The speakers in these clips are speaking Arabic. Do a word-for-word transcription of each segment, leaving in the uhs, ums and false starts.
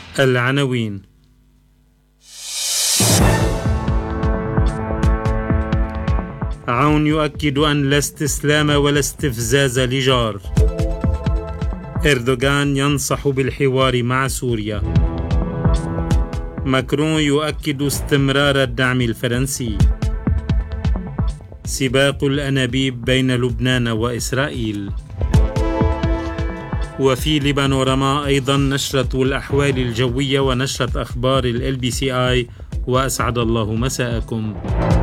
العناوين. عون يؤكد أن لا استسلام ولا استفزاز لجار. إردوغان ينصح بالحوار مع سوريا. ماكرون يؤكد استمرار الدعم الفرنسي. سباق الأنابيب بين لبنان وإسرائيل. وفي لبانوراما أيضا نشرة الأحوال الجوية ونشرة أخبار ال بي سي آي. وأسعد الله مساءكم.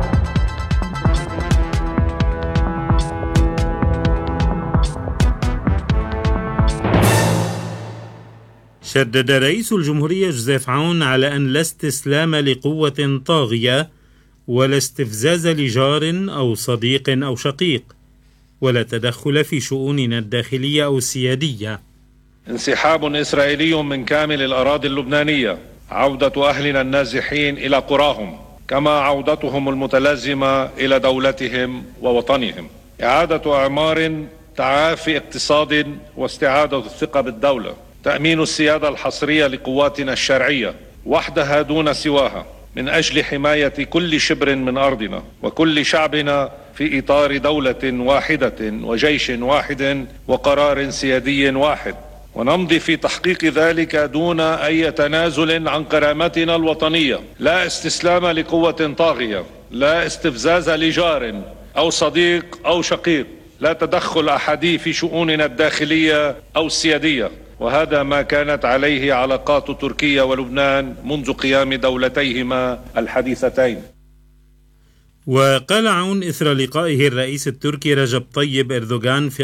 شدد رئيس الجمهورية جوزيف عون على أن لا استسلام لقوة طاغية ولا استفزاز لجار أو صديق أو شقيق، ولا تدخل في شؤوننا الداخلية أو السيادية. انسحاب إسرائيلي من كامل الأراضي اللبنانية، عودة أهلنا النازحين إلى قراهم، كما عودتهم المتلازمة إلى دولتهم ووطنهم، إعادة أعمار، تعافي اقتصاد واستعادة الثقة بالدولة، تأمين السيادة الحصرية لقواتنا الشرعية وحدها دون سواها من أجل حماية كل شبر من أرضنا وكل شعبنا في إطار دولة واحدة وجيش واحد وقرار سيادي واحد، ونمضي في تحقيق ذلك دون أي تنازل عن كرامتنا الوطنية. لا استسلام لقوة طاغية، لا استفزاز لجار أو صديق أو شقيق، لا تدخل أحدي في شؤوننا الداخلية أو السيادية. وهذا ما كانت عليه علاقات تركيا ولبنان منذ قيام دولتيهما الحديثتين. وقال عون إثر لقائه الرئيس التركي رجب طيب إردوغان في